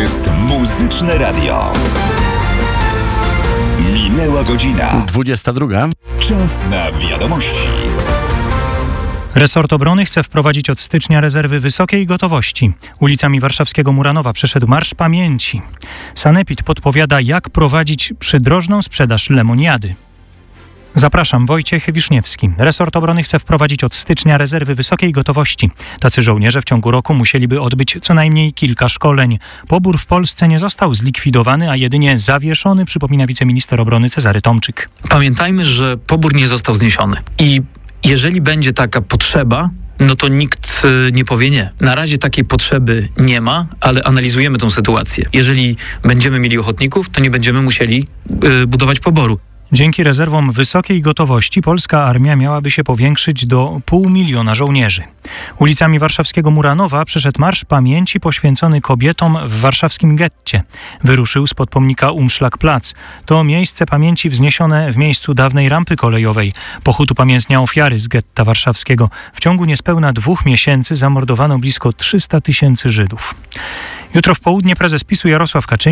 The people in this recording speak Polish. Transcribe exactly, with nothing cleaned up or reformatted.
jest Muzyczne Radio. Minęła godzina. dwudziesta druga. Czas na wiadomości. Resort Obrony chce wprowadzić od stycznia rezerwy wysokiej gotowości. Ulicami warszawskiego Muranowa przeszedł Marsz Pamięci. Sanepid podpowiada, jak prowadzić przydrożną sprzedaż lemoniady. Zapraszam, Wojciech Wiszniewski. Resort Obrony chce wprowadzić od stycznia rezerwy wysokiej gotowości. Tacy żołnierze w ciągu roku musieliby odbyć co najmniej kilka szkoleń. Pobór w Polsce nie został zlikwidowany, a jedynie zawieszony, przypomina wiceminister obrony Cezary Tomczyk. Pamiętajmy, że pobór nie został zniesiony. I jeżeli będzie taka potrzeba, no to nikt nie powie nie. Na razie takiej potrzeby nie ma, ale analizujemy tę sytuację. Jeżeli będziemy mieli ochotników, to nie będziemy musieli yy, budować poboru. Dzięki rezerwom wysokiej gotowości polska armia miałaby się powiększyć do pół miliona żołnierzy. Ulicami warszawskiego Muranowa przeszedł Marsz Pamięci poświęcony kobietom w warszawskim getcie. Wyruszył spod pomnika Umschlagplatz. To miejsce pamięci wzniesione w miejscu dawnej rampy kolejowej. Pochód upamiętnia ofiary z getta warszawskiego. W ciągu niespełna dwóch miesięcy zamordowano blisko trzysta tysięcy Żydów. Jutro w południe prezes PiS-u Jarosław Kaczyński